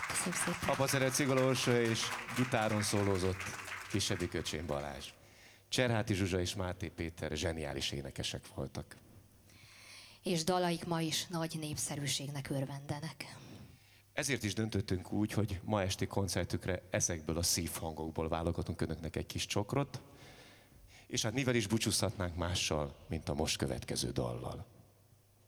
Köszönöm szépen. Apa szeret Cigala Orsolya és gitáron szólózott kisebbik öcsém Balázs. Cserháti Zsuzsa és Máté Péter zseniális énekesek voltak. És dalaik ma is nagy népszerűségnek örvendenek. Ezért is döntöttünk úgy, hogy ma esti koncertükre ezekből a szívhangokból válogatunk önöknek egy kis csokrot, és hát mivel is búcsúzhatnánk mással, mint a most következő dallal.